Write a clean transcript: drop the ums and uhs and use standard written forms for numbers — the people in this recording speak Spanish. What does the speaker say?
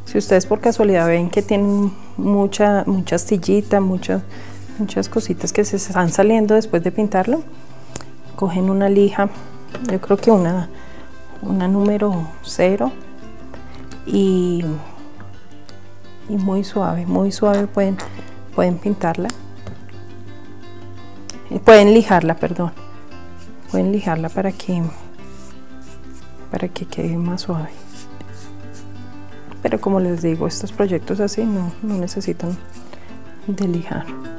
Si ustedes por casualidad ven que tienen mucha astillita, muchas cositas que se están saliendo después de pintarlo, cogen una lija, yo creo que una número 0, y muy suave pueden pintarla, pueden lijarla, perdón, pueden lijarla para que quede más suave. Pero como les digo, estos proyectos así no necesitan de lijar.